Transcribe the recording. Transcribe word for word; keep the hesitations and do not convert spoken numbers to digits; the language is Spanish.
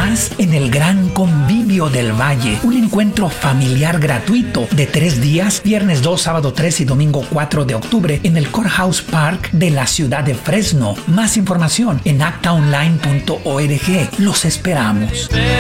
más en el Gran Convivio del Valle, un encuentro familiar gratuito de tres días, viernes dos, sábado tres y domingo cuatro de octubre en el Courthouse Park de la ciudad de Fresno. Más información en acta online punto org. Los esperamos.